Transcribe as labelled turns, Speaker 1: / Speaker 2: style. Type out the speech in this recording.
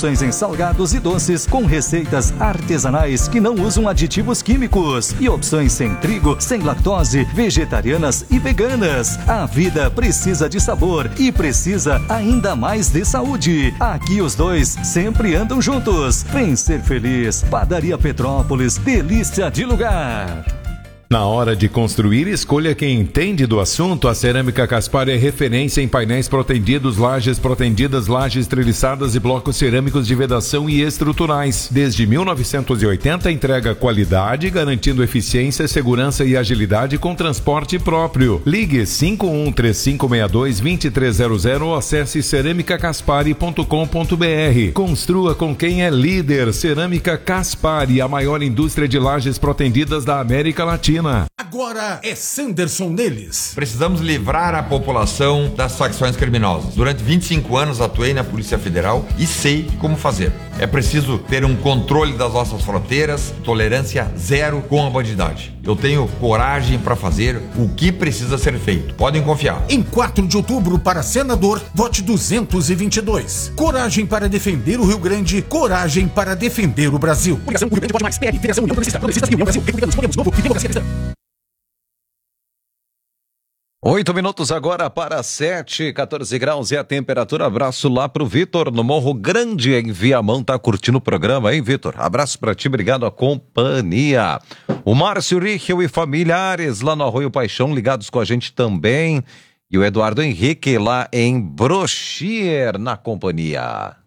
Speaker 1: opções em salgados e doces com receitas artesanais que não usam aditivos químicos e opções sem trigo, sem lactose, vegetarianas e veganas. A vida precisa de sabor e precisa ainda mais de saúde. Aqui os dois sempre andam juntos. Vem ser feliz. Padaria Petrópolis, delícia de lugar.
Speaker 2: Na hora de construir, escolha quem entende do assunto. A Cerâmica Caspari é referência em painéis protendidos, lajes protendidas, lajes treliçadas e blocos cerâmicos de vedação e estruturais. Desde 1980, entrega qualidade, garantindo eficiência, segurança e agilidade com transporte próprio. Ligue 513562-2300 ou acesse ceramicacaspari.com.br. Construa com quem é líder. Cerâmica Caspari, a maior indústria de lajes protendidas da América Latina.
Speaker 3: Agora é Sanderson neles.
Speaker 4: Precisamos livrar a população das facções criminosas. Durante 25 anos atuei na Polícia Federal e sei como fazer. É preciso ter um controle das nossas fronteiras, tolerância zero com a bandidagem. Eu tenho coragem para fazer o que precisa ser feito. Podem confiar.
Speaker 3: Em 4 de outubro, para senador, vote 222. Coragem para defender o Rio Grande, coragem para defender o Brasil. Coligação Rio Grande Pode Mais, PL, Federação União Progressista e União Brasil, Republicanos, Podemos, Novo e Democracia Cristã.
Speaker 5: 8 minutos agora para 7, 14 graus é a temperatura. Abraço lá pro Vitor, no Morro Grande, em Viamão. Tá curtindo o programa, hein, Vitor? Abraço pra ti, obrigado à companhia. O Márcio Richel e familiares lá no Arroio Paixão, ligados com a gente também. E o Eduardo Henrique lá em Brochier, na companhia.